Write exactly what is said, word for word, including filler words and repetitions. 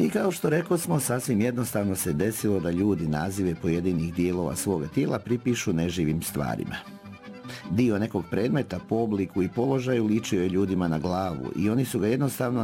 I kao što rekao smo, sasvim jednostavno se desilo da ljudi nazive pojedinih dijelova svoga tijela pripišu neživim stvarima. Dio nekog predmeta po obliku i položaju ličio je ljudima na glavu i oni su ga jednostavno